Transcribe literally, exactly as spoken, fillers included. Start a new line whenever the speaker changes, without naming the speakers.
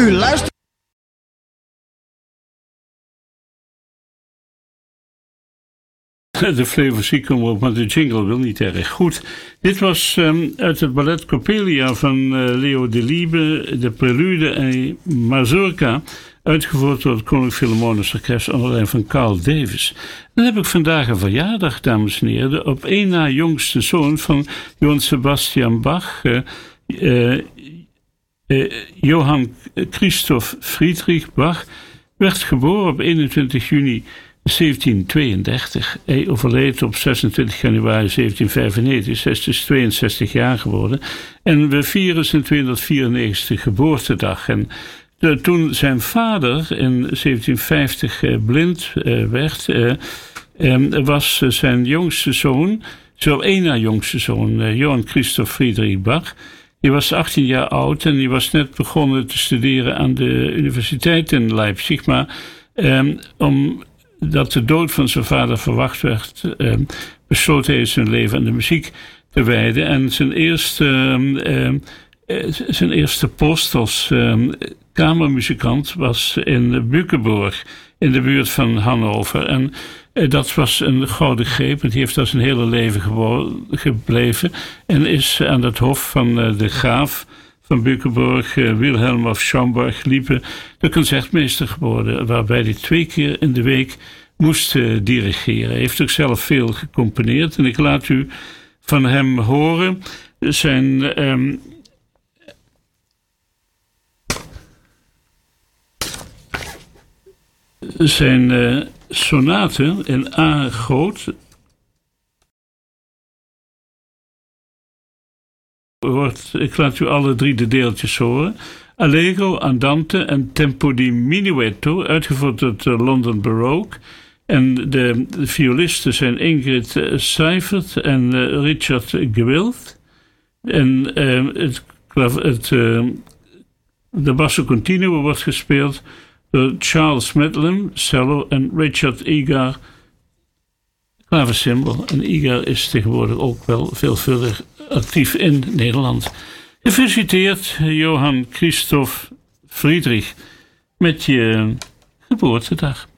U luistert.
De flevosie komen op, maar de jingle wil niet erg goed. Dit was um, uit het ballet Coppelia van uh, Leo Delibes, de Prelude en Mazurka, uitgevoerd door het Koninklijk Philharmonisch Orkest onder leiding van Carl Davis. Dan heb ik vandaag een verjaardag, dames en heren, de op één na jongste zoon van Johann Sebastian Bach, uh, uh, uh, Johann Christoph Friedrich Bach, werd geboren op eenentwintig juni zeventienhonderdtweeëndertig. Hij overleed op zesentwintig januari zeventienhonderdvijfennegentig. Hij is dus tweeënzestig jaar geworden. En we vieren zijn tweehonderdvierennegentigste geboortedag. En de, toen zijn vader in zeventienhonderdvijftig uh, blind uh, werd, uh, um, was uh, zijn jongste zoon, zo één na jongste zoon, uh, Johann Christoph Friedrich Bach. Die was achttien jaar oud en die was net begonnen te studeren aan de universiteit in Leipzig. Maar um, om dat de dood van zijn vader verwacht werd, uh, besloot hij zijn leven aan de muziek te wijden. En zijn eerste, uh, uh, zijn eerste post als uh, kamermuzikant was in Bückeburg, in de buurt van Hannover. En uh, dat was een gouden greep, want hij heeft daar zijn hele leven gewo- gebleven. En is aan het hof van uh, de graaf van Bückeburg, uh, Wilhelm of Schaumburg, liepen de concertmeester geworden, waarbij hij twee keer in de week moest uh, dirigeren. Hij heeft ook zelf veel gecomponeerd en ik laat u van hem horen zijn um, zijn uh, sonate in A groot. Wordt, ik laat u alle drie de deeltjes horen. Allegro, Andante en Tempo di Minuetto, uitgevoerd door het London Baroque. En de, de violisten zijn Ingrid uh, Seifert en uh, Richard Gewildt. En uh, het, het, uh, de basso continuo wordt gespeeld door Charles Medlem, cello, en Richard Egar, klaversymbol. En Egar is tegenwoordig ook wel veelvuldig actief in Nederland. Gefeliciteerd, Johann Christoph Friedrich, met je geboortedag.